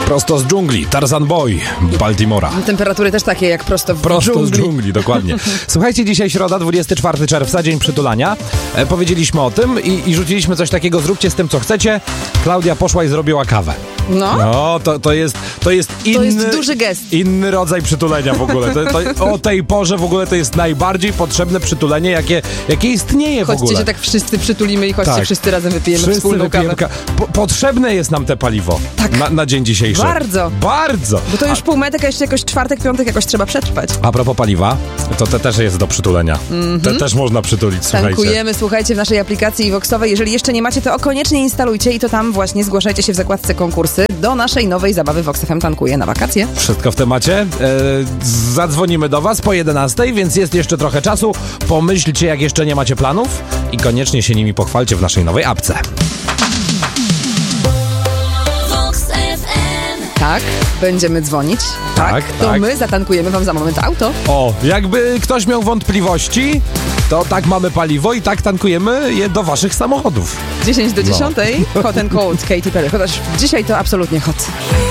Prosto z dżungli, Tarzan Boy, Baltimora. Temperatury też takie jak prosto z dżungli, dokładnie. Słuchajcie, dzisiaj środa, 24 czerwca, dzień przytulania. Powiedzieliśmy o tym i rzuciliśmy coś takiego, zróbcie z tym, co chcecie. Klaudia poszła i zrobiła kawę. No, to jest inny... To jest duży gest. Inny rodzaj przytulenia w ogóle. O tej porze w ogóle to jest najbardziej potrzebne przytulenie, jakie istnieje w ogóle. Chodźcie się tak wszyscy przytulimy i chodźcie wszyscy razem wypijemy wspólną kawę. Potrzebne jest nam te paliwo na dzień dzisiejszy. Bardzo. Bo to już półmetek, a jeszcze jakoś czwartek, piątek jakoś trzeba przetrwać. A propos paliwa, to te też jest do przytulenia. Te też można przytulić, słuchajcie. Tankujemy, słuchajcie, w naszej aplikacji Voxowej. Jeżeli jeszcze nie macie, to koniecznie instalujcie i to tam właśnie zgłaszajcie się w zakładce konkursy do naszej nowej zabawy Vox FM Tankuje na wakacje. Wszystko w temacie. Zadzwonimy do was po 11, więc jest jeszcze trochę czasu. Pomyślcie, jak jeszcze nie macie planów i koniecznie się nimi pochwalcie w naszej nowej apce. Tak, będziemy dzwonić. Tak. My zatankujemy wam za moment auto. O, jakby ktoś miał wątpliwości, to tak mamy paliwo i tak tankujemy je do waszych samochodów. 10 do 10. Hot and Cold, Katy Perry. Chociaż dzisiaj to absolutnie hot.